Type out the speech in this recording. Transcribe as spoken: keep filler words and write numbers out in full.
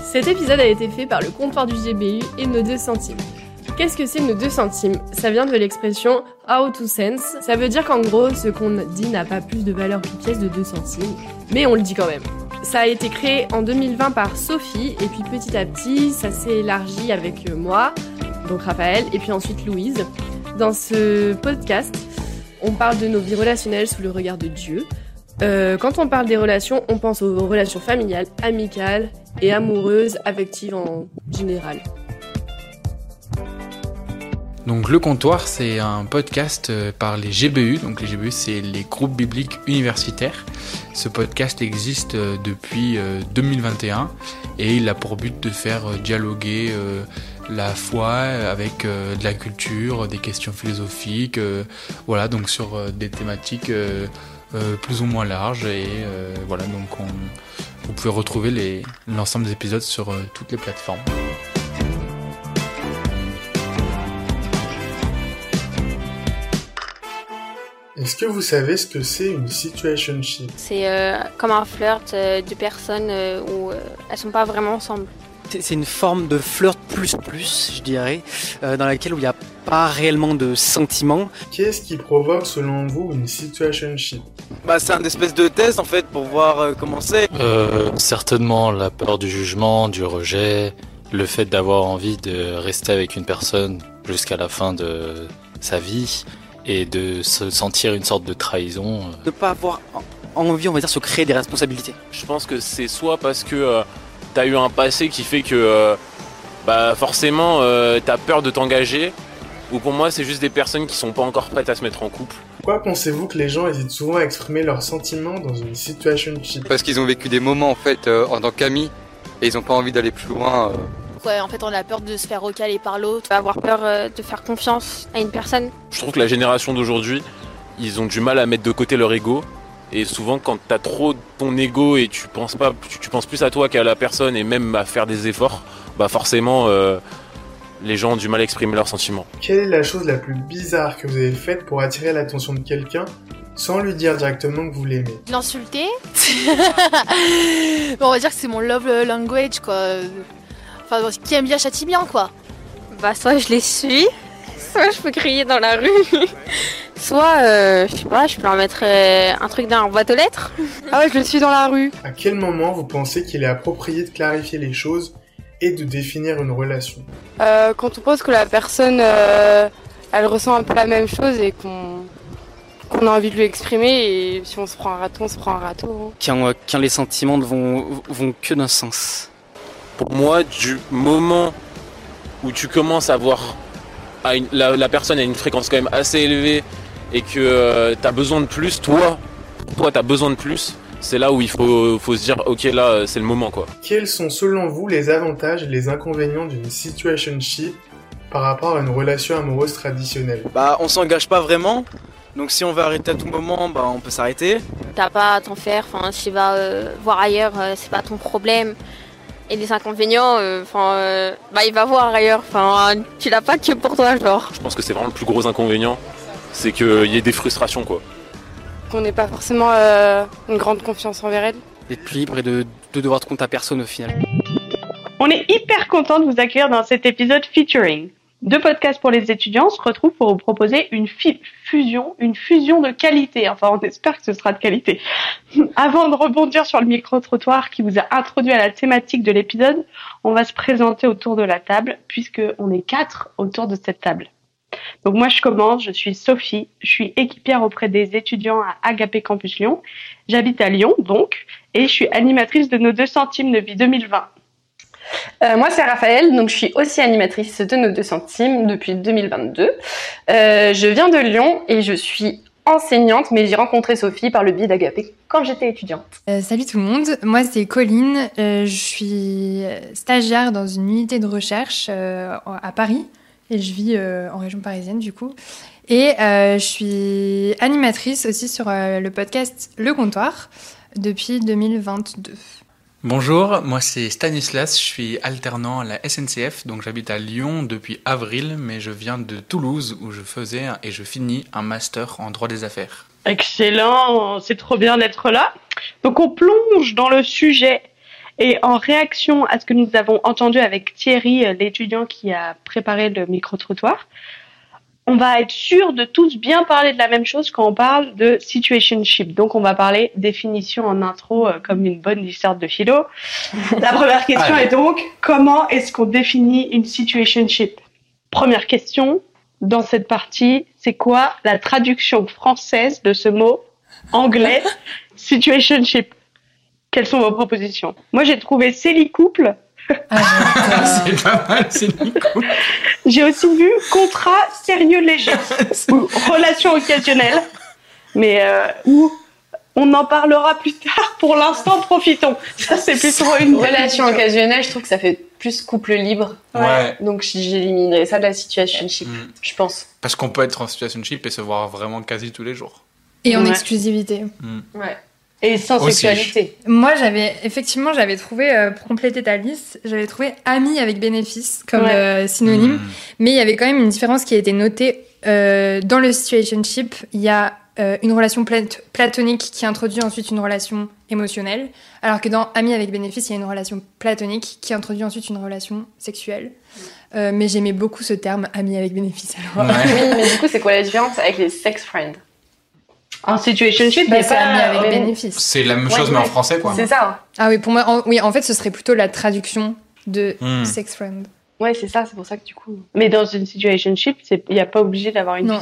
Cet épisode a été fait par le comptoir du G B U et nos deux centimes. Qu'est-ce que c'est nos deux centimes ? Ça vient de l'expression out of sense. Ça veut dire qu'en gros, ce qu'on dit n'a pas plus de valeur qu'une pièce de deux centimes, mais on le dit quand même. Ça a été créé en deux mille vingt par Sophie, et puis petit à petit, ça s'est élargi avec moi, donc Raphaël, et puis ensuite Louise. Dans ce podcast, on parle de nos vies relationnelles sous le regard de Dieu. Euh, quand on parle des relations, on pense aux relations familiales, amicales et amoureuses, affectives en général. Donc le comptoir, c'est un podcast par les G B U. Donc les G B U, c'est les groupes bibliques universitaires. Ce podcast existe depuis deux mille vingt et un et il a pour but de faire dialoguer la foi avec de la culture, des questions philosophiques, voilà, donc sur des thématiques plus ou moins larges. Et voilà, donc on, vous pouvez retrouver les, l'ensemble des épisodes sur toutes les plateformes. Est-ce que vous savez ce que c'est une situationship ? C'est euh, comme un flirt euh, de personnes euh, où euh, elles sont pas vraiment ensemble. C'est, c'est une forme de flirt plus plus, je dirais, euh, dans laquelle où il n'y a pas réellement de sentiments. Qu'est-ce qui provoque selon vous une situationship ? Bah, c'est un espèce de test en fait pour voir euh, comment c'est. Euh, certainement la peur du jugement, du rejet, le fait d'avoir envie de rester avec une personne jusqu'à la fin de sa vie. Et de se sentir une sorte de trahison. De pas avoir envie, on va dire, se créer des responsabilités. Je pense que c'est soit parce que euh, t'as eu un passé qui fait que euh, bah forcément euh, t'as peur de t'engager, ou pour moi c'est juste des personnes qui sont pas encore prêtes à se mettre en couple. Pourquoi pensez-vous que les gens hésitent souvent à exprimer leurs sentiments dans une situationship ? Parce qu'ils ont vécu des moments en fait euh, en tant qu'amis et ils ont pas envie d'aller plus loin. Euh... Ouais, en fait, on a peur de se faire recaler par l'autre, avoir peur euh, de faire confiance à une personne. Je trouve que la génération d'aujourd'hui, ils ont du mal à mettre de côté leur ego. Et souvent, quand t'as trop ton ego et tu penses pas, tu, tu penses plus à toi qu'à la personne et même à faire des efforts, bah forcément, euh, les gens ont du mal à exprimer leurs sentiments. Quelle est la chose la plus bizarre que vous avez faite pour attirer l'attention de quelqu'un sans lui dire directement que vous l'aimez ? L'insulter. Bon, on va dire que c'est mon love language, quoi. Enfin, qui aime bien châtie bien, quoi. Bah, soit je les suis, soit je peux crier dans la rue, soit, euh, je sais pas, je peux leur mettre euh, un truc dans la boîte aux lettres. Ah ouais, je le suis dans la rue. À quel moment vous pensez qu'il est approprié de clarifier les choses et de définir une relation ? euh, Quand on pense que la personne, euh, elle ressent un peu la même chose et qu'on, qu'on a envie de lui exprimer, et si on se prend un râteau, on se prend un râteau. Quand, quand les sentiments ne vont, vont que d'un sens. Pour moi, du moment où tu commences à voir à une, la, la personne a une fréquence quand même assez élevée et que euh, tu as besoin de plus, toi, toi tu as besoin de plus, c'est là où il faut, faut se dire ok, là c'est le moment, quoi. Quels sont selon vous les avantages et les inconvénients d'une situationship par rapport à une relation amoureuse traditionnelle ? Bah on s'engage pas vraiment, donc si on veut arrêter à tout moment, bah on peut s'arrêter. T'as pas à t'en faire, enfin si tu vas euh, voir ailleurs, euh, c'est pas ton problème. Et les inconvénients, enfin, euh, euh, bah il va voir ailleurs. Enfin, tu l'as pas que pour toi, genre. Je pense que c'est vraiment le plus gros inconvénient, c'est qu'il y ait des frustrations, quoi. Qu'on n'ait pas forcément euh, une grande confiance envers elle. D'être libre et de, de devoir te compte à personne au final. On est hyper content de vous accueillir dans cet épisode featuring. Deux podcasts pour les étudiants se retrouvent pour vous proposer une fi- fusion, une fusion de qualité. Enfin, on espère que ce sera de qualité. Avant de rebondir sur le micro-trottoir qui vous a introduit à la thématique de l'épisode, on va se présenter autour de la table, puisqu'on est quatre autour de cette table. Donc moi, je commence, je suis Sophie, je suis équipière auprès des étudiants à Agapé Campus Lyon. J'habite à Lyon, donc, et je suis animatrice de nos deux centimes depuis deux mille vingt. Euh, moi c'est Raphaël, donc je suis aussi animatrice de nos deux centimes depuis deux mille vingt-deux. Euh, je viens de Lyon et je suis enseignante, mais j'ai rencontré Sophie par le biais d'Agapé quand j'étais étudiante. Euh, salut tout le monde, moi c'est Colline, euh, je suis stagiaire dans une unité de recherche euh, à Paris et je vis euh, en région parisienne du coup. Et euh, je suis animatrice aussi sur euh, le podcast Le Comptoir depuis deux mille vingt-deux. Bonjour, moi c'est Stanislas, je suis alternant à la S N C F, donc j'habite à Lyon depuis avril, mais je viens de Toulouse où je faisais et je finis un master en droit des affaires. Excellent, c'est trop bien d'être là. Donc on plonge dans le sujet Et en réaction à ce que nous avons entendu avec Thierry, l'étudiant qui a préparé le micro-trottoir, on va être sûr de tous bien parler de la même chose quand on parle de situationship. Donc, on va parler définition en intro euh, comme une bonne disserte de philo. La première question Allez. est donc, comment est-ce qu'on définit une situationship ? Première question, dans cette partie, c'est quoi la traduction française de ce mot anglais situationship ? Quelles sont vos propositions ? Moi, j'ai trouvé Célie Couple. C'est pas mal, c'est Nico. J'ai aussi vu contrat sérieux léger ou relation occasionnelle, mais euh, où on en parlera plus tard. Pour l'instant, profitons. Ça, c'est plutôt une relation occasionnelle. Je trouve que ça fait plus couple libre. Ouais. Donc j'éliminerais ça de la situationship, Mm. je pense. Parce qu'on peut être en situationship et se voir vraiment quasi tous les jours. Et en Ouais. exclusivité. Mm. Ouais. Et sans Aussi. sexualité. Moi, j'avais effectivement, j'avais trouvé euh, pour compléter ta liste, j'avais trouvé ami avec bénéfice comme Ouais. euh, synonyme, Mm. mais il y avait quand même une différence qui a été notée euh, dans le situationship. Il y a euh, une relation plat- platonique qui introduit ensuite une relation émotionnelle, alors que dans ami avec bénéfice, il y a une relation platonique qui introduit ensuite une relation sexuelle. Euh, mais j'aimais beaucoup ce terme ami avec bénéfice. Alors. Ouais. Oui, mais du coup, c'est quoi la différence avec les sex friends ? En situationship, Bah, mais c'est pas ami avec euh, bénéfice. C'est la même Ouais, chose, mais ouais. en français, quoi. C'est ça. Ah oui, pour moi, en, oui, en fait, ce serait plutôt la traduction de Mm. sex friend. Ouais, c'est ça. C'est pour ça que du coup. Mais dans une situationship, il n'y a pas obligé d'avoir une Non. vie